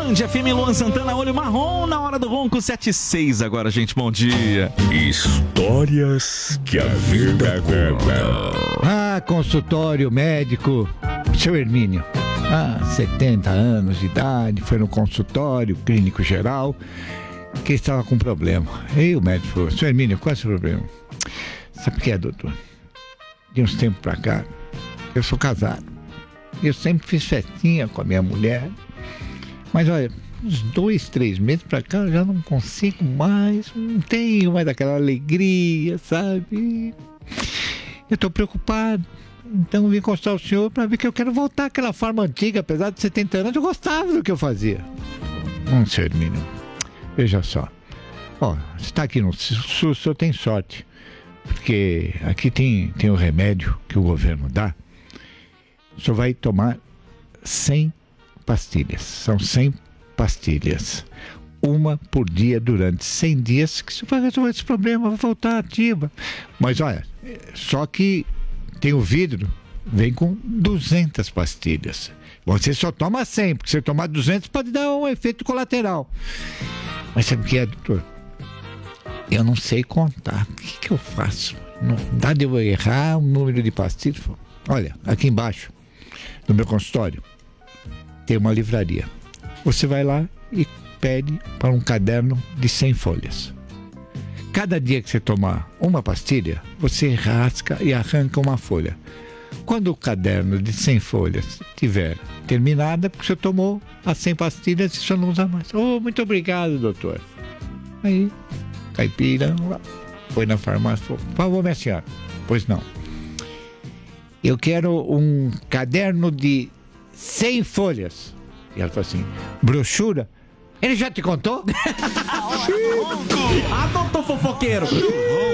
Band FM, Luan Santana, olho marrom na hora do ronco, 7:06 agora, gente, bom dia. Histórias que a vida conta. Consultório médico, seu Hermínio. 70 anos de idade, foi no consultório clínico geral, que estava com problema. E o médico falou, seu Hermínio, qual é o seu problema? Sabe o que é, doutor? De uns tempos pra cá, eu sou casado. Eu sempre fiz festinha com a minha mulher. Mas olha, uns 2, 3 meses pra cá eu já não consigo mais, não tenho mais aquela alegria, sabe? Eu tô preocupado. Então eu vim consultar o senhor para ver que eu quero voltar àquela forma antiga. Apesar de 70 anos, eu gostava do que eu fazia. Senhor Hermínio, veja só. Ó, você está aqui no SUS, o senhor tem sorte. Porque aqui tem o remédio que o governo dá. O senhor vai tomar 100 pastilhas. São 100 pastilhas. Uma por dia durante 100 dias, que você vai resolver esse problema, vai voltar ativa. Mas olha, só que tem o vidro, vem com 200 pastilhas. Você só toma 100, porque se você tomar 200 pode dar um efeito colateral. Mas sabe o que é, doutor? Eu não sei contar. O que eu faço? Não dá de eu errar o número de pastilhas? Olha, aqui embaixo, no meu consultório, tem uma livraria. Você vai lá e pede para um caderno de 100 folhas. Cada dia que você tomar uma pastilha, você rasca e arranca uma folha. Quando o caderno de 100 folhas tiver terminada, porque você tomou as 100 pastilhas e você não usa mais. Muito obrigado, doutor. Aí, caipira, foi na farmácia, falou, por favor, minha senhora. Pois não. Eu quero um caderno de 100 folhas. E ela falou assim, brochura? Ele já te contou? Doutor fofoqueiro.